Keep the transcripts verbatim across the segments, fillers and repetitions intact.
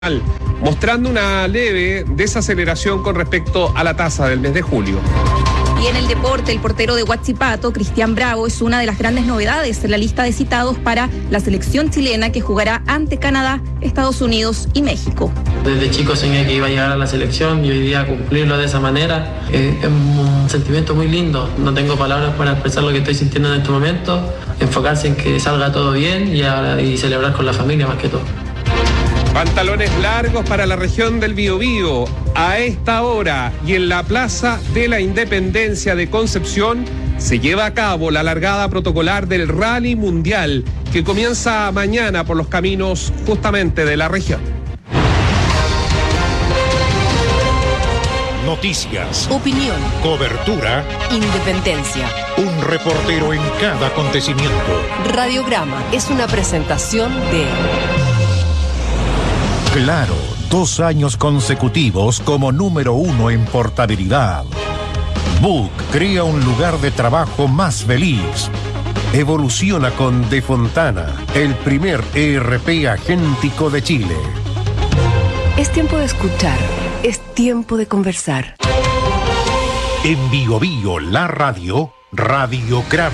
mostrando una leve desaceleración con respecto a la tasa del mes de julio. Y en el deporte, el portero de Huachipato, Cristian Bravo, es una de las grandes novedades en la lista de citados para la selección chilena que jugará ante Canadá, Estados Unidos y México. Desde chico soñé que iba a llegar a la selección y hoy día cumplirlo de esa manera eh, es un sentimiento muy lindo. No tengo palabras para expresar lo que estoy sintiendo en este momento. Enfocarse en que salga todo bien y, a, y celebrar con la familia más que todo. Pantalones largos para la región del Biobío. A esta hora y en la Plaza de la Independencia de Concepción se lleva a cabo la largada protocolar del Rally Mundial que comienza mañana por los caminos justamente de la región. Noticias, opinión, cobertura, independencia. Un reportero en cada acontecimiento. Radiograma es una presentación de... Claro, dos años consecutivos como número uno en portabilidad. Book crea un lugar de trabajo más feliz. Evoluciona con De Fontana, el primer E R P agéntico de Chile. Es tiempo de escuchar, es tiempo de conversar. En Bio Bio, la radio, Radiograma.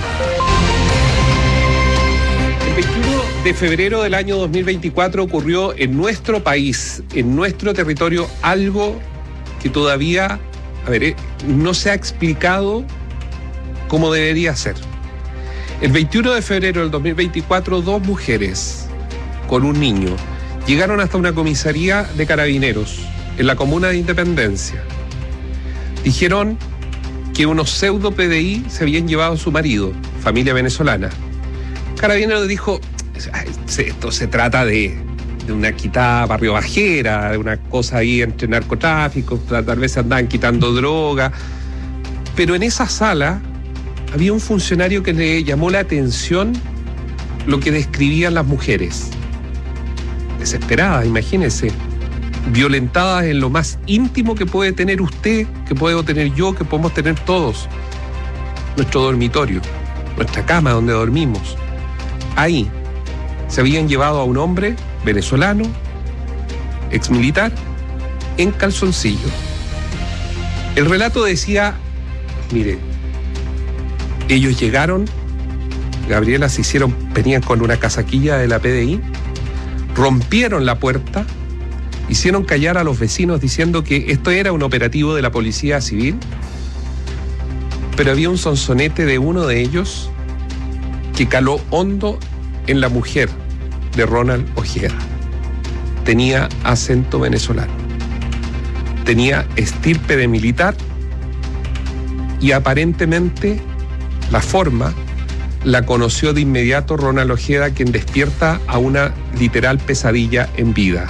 El veintiuno de febrero del año dos mil veinticuatro ocurrió en nuestro país, en nuestro territorio, algo que todavía, a ver, eh, no se ha explicado como debería ser. El veintiuno de febrero del dos mil veinticuatro, dos mujeres con un niño llegaron hasta una comisaría de carabineros en la comuna de Independencia. Dijeron que unos pseudo P D I se habían llevado a su marido, familia venezolana. Carabineros dijo, esto se trata de, de una quitada barrio bajera, de una cosa ahí entre narcotráfico, tal vez se andaban quitando droga. Pero en esa sala había un funcionario que le llamó la atención lo que describían las mujeres. Desesperadas, imagínense, violentadas en lo más íntimo que puede tener usted, que puedo tener yo, que podemos tener todos. Nuestro dormitorio, nuestra cama donde dormimos. Ahí se habían llevado a un hombre venezolano, exmilitar, en calzoncillo. El relato decía, mire, ellos llegaron, Gabriela, se hicieron, venían con una casaquilla de la P D I, rompieron la puerta, hicieron callar a los vecinos diciendo que esto era un operativo de la policía civil, pero había un sonsonete de uno de ellos que caló hondo en la mujer de Ronald Ojeda. Tenía acento venezolano, tenía estirpe de militar y aparentemente la forma la conoció de inmediato Ronald Ojeda, quien despierta a una literal pesadilla en vida.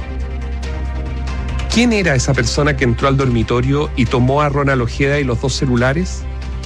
¿Quién era esa persona que entró al dormitorio y tomó a Ronald Ojeda y los dos celulares?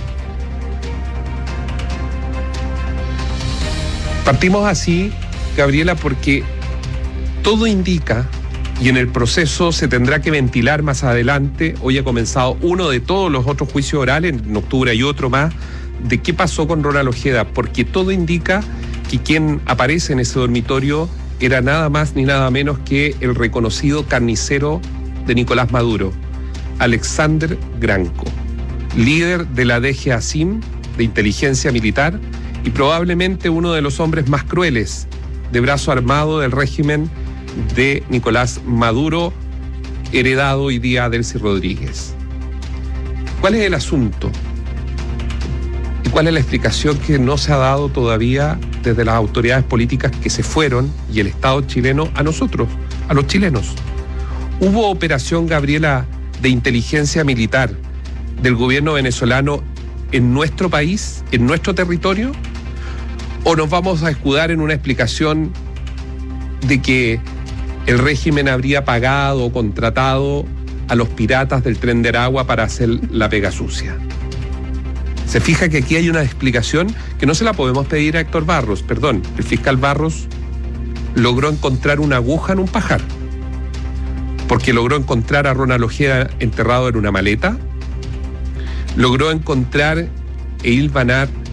Partimos así, Gabriela, porque todo indica, y en el proceso se tendrá que ventilar más adelante, hoy ha comenzado uno de todos los otros juicios orales, en octubre hay otro más, de qué pasó con Ronald Ojeda, porque todo indica que quien aparece en ese dormitorio era nada más ni nada menos que el reconocido carnicero de Nicolás Maduro, Alexander Granco, líder de la D G A S I M, de inteligencia militar, y probablemente uno de los hombres más crueles de brazo armado del régimen de Nicolás Maduro, heredado hoy día a Delcy Rodríguez. ¿Cuál es el asunto? ¿Y cuál es la explicación que no se ha dado todavía desde las autoridades políticas que se fueron y el Estado chileno a nosotros, a los chilenos? ¿Hubo operación, Gabriela, de inteligencia militar del gobierno venezolano en nuestro país, en nuestro territorio? ¿O nos vamos a escudar en una explicación de que el régimen habría pagado o contratado a los piratas del Tren de Aragua para hacer la pega sucia? Se fija que aquí hay una explicación que no se la podemos pedir a Héctor Barros, perdón, el fiscal Barros logró encontrar una aguja en un pajar, porque logró encontrar a Ronald Ojeda enterrado en una maleta, logró encontrar e hilvanar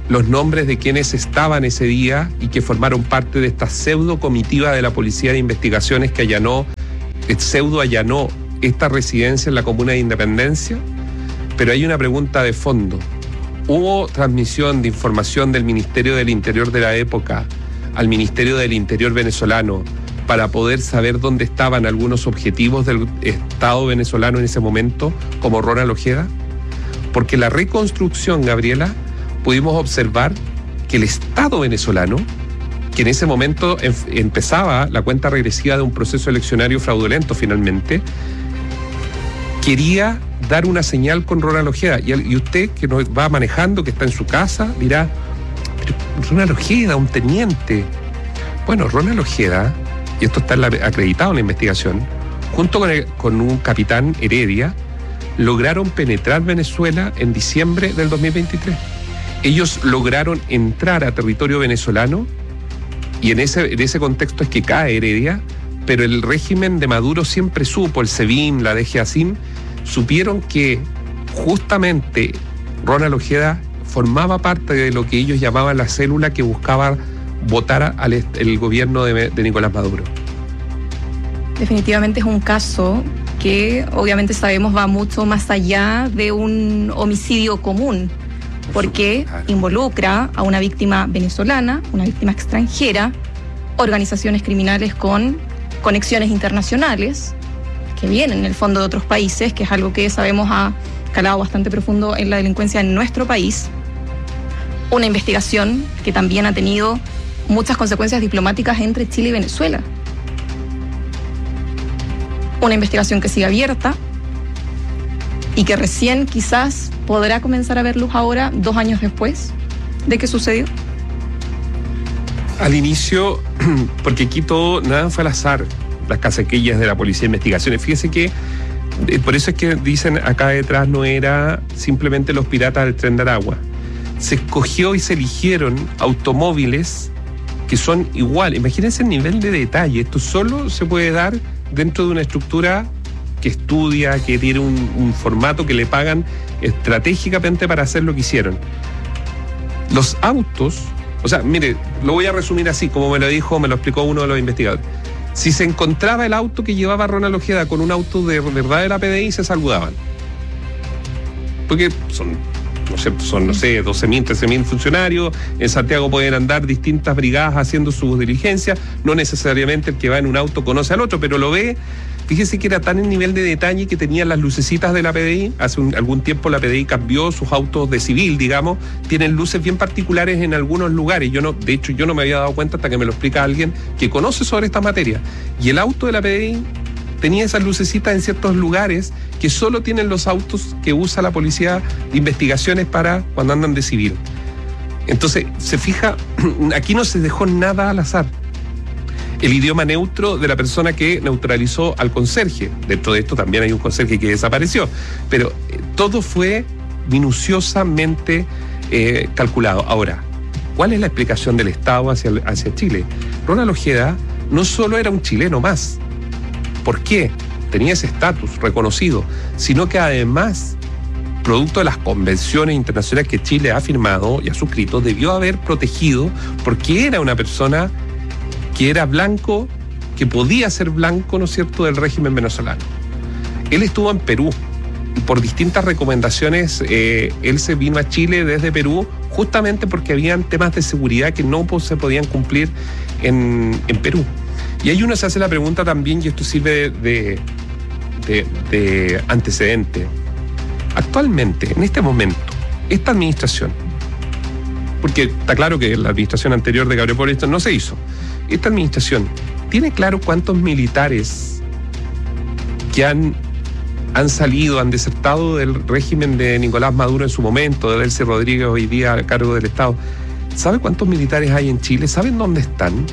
los nombres de quienes estaban ese día y que formaron parte de esta pseudo comitiva de la Policía de Investigaciones que allanó, pseudo allanó esta residencia en la comuna de Independencia. Pero hay una pregunta de fondo. ¿Hubo transmisión de información del Ministerio del Interior de la época al Ministerio del Interior venezolano para poder saber dónde estaban algunos objetivos del Estado venezolano en ese momento, como Ronald Ojeda? Porque la reconstrucción, Gabriela, pudimos observar que el Estado venezolano, que en ese momento em- empezaba la cuenta regresiva de un proceso eleccionario fraudulento finalmente, quería dar una señal con Ronald Ojeda. Y, y usted que nos va manejando, que está en su casa, dirá, pero Ronald Ojeda, un teniente. Bueno, Ronald Ojeda, y esto está en la, acreditado en la investigación, junto con, el, con un capitán Heredia, lograron penetrar Venezuela en diciembre del dos mil veintitrés. Ellos lograron entrar a territorio venezolano y en ese, en ese contexto es que cae Heredia, pero el régimen de Maduro siempre supo, el SEBIN, la D G A S I M, supieron que justamente Ronald Ojeda formaba parte de lo que ellos llamaban la célula que buscaba votar al el gobierno de, de Nicolás Maduro. Definitivamente es un caso que obviamente sabemos va mucho más allá de un homicidio común, porque involucra a una víctima venezolana, una víctima extranjera, organizaciones criminales con conexiones internacionales que vienen en el fondo de otros países, que es algo que sabemos ha calado bastante profundo en la delincuencia en nuestro país. Una investigación que también ha tenido muchas consecuencias diplomáticas entre Chile y Venezuela. Una investigación que sigue abierta y que recién quizás podrá comenzar a ver luz ahora, dos años después de que sucedió. Al inicio, porque aquí todo, nada fue al azar, las casaquillas de la Policía de Investigaciones. Fíjese que, eh, por eso es que dicen acá detrás no era simplemente los piratas del Tren de Aragua. Se escogió y se eligieron automóviles que son igual. Imagínense el nivel de detalle. Esto solo se puede dar dentro de una estructura que estudia, que tiene un, un formato que le pagan estratégicamente para hacer lo que hicieron. Los autos, o sea, mire, lo voy a resumir así, como me lo dijo, me lo explicó uno de los investigadores. Si se encontraba el auto que llevaba Ronald Ojeda con un auto de verdad de la P D I, se saludaban. Porque son, no sé, son, no sé, doce mil, trece mil funcionarios. En Santiago pueden andar distintas brigadas haciendo sus diligencias. No necesariamente el que va en un auto conoce al otro, pero lo ve. Fíjese que era tan el nivel de detalle que tenían las lucecitas de la P D I. Hace un, algún tiempo la P D I cambió sus autos de civil, digamos. Tienen luces bien particulares en algunos lugares. Yo no, de hecho, yo no me había dado cuenta hasta que me lo explica alguien que conoce sobre esta materia. Y el auto de la P D I tenía esas lucecitas en ciertos lugares que solo tienen los autos que usa la Policía de Investigaciones para cuando andan de civil. Entonces, se fija, aquí no se dejó nada al azar. El idioma neutro de la persona que neutralizó al conserje. Dentro de esto también hay un conserje que desapareció. Pero eh, todo fue minuciosamente eh, calculado. Ahora, ¿cuál es la explicación del Estado hacia, hacia Chile? Ronald Ojeda no solo era un chileno más. ¿Por qué? Tenía ese estatus reconocido, sino que además, producto de las convenciones internacionales que Chile ha firmado y ha suscrito, debió haber protegido porque era una persona que era blanco, que podía ser blanco, ¿no es cierto?, del régimen venezolano. Él estuvo en Perú y por distintas recomendaciones eh, él se vino a Chile desde Perú justamente porque habían temas de seguridad que no pues, se podían cumplir en, en Perú. Y ahí uno se hace la pregunta también, y esto sirve de, de, de antecedente. Actualmente, en este momento, esta administración, porque está claro que la administración anterior de Gabriel Boric no se hizo, esta administración tiene claro cuántos militares que han, han salido, han desertado del régimen de Nicolás Maduro en su momento, de Delcy Rodríguez hoy día a cargo del Estado. ¿Sabe cuántos militares hay en Chile? ¿Saben dónde están?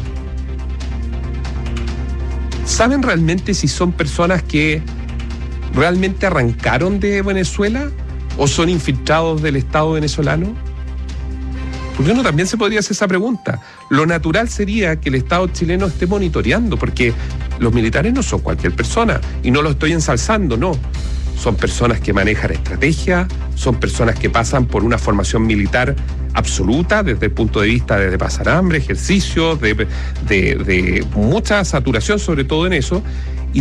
¿Saben realmente si son personas que realmente arrancaron de Venezuela o son infiltrados del Estado venezolano? Porque uno también se podría hacer esa pregunta. Lo natural sería que el Estado chileno esté monitoreando, porque los militares no son cualquier persona, y no lo estoy ensalzando, no. son personas que manejan estrategia, son personas que pasan por una formación militar absoluta desde el punto de vista de pasar hambre, ejercicio, de, de, de mucha saturación sobre todo en eso,